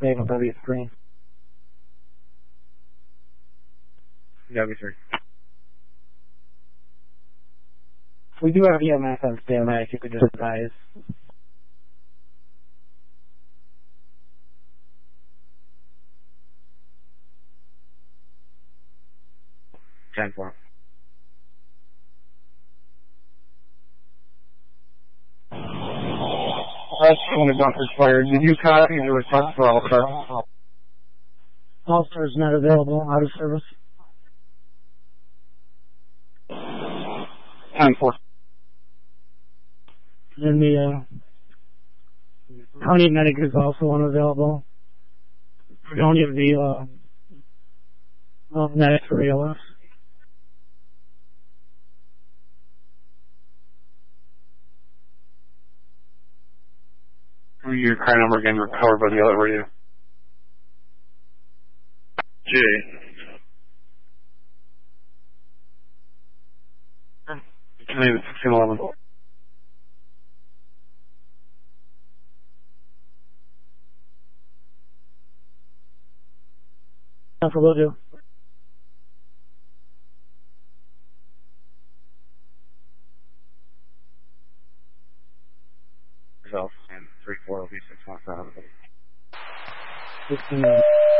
Naval W3. W3. We do have EMS on standby if you could just advise. 10-4. That's when the gun expired. Did you copy the request for all cars? All stars not available, out of service. 10-4. And the county medic is also unavailable. We don't have the medic for ALS. Your car number again recovered by the other radio. J. Name is 1611. Will do. Yourself and 3-4 will be 617. 16.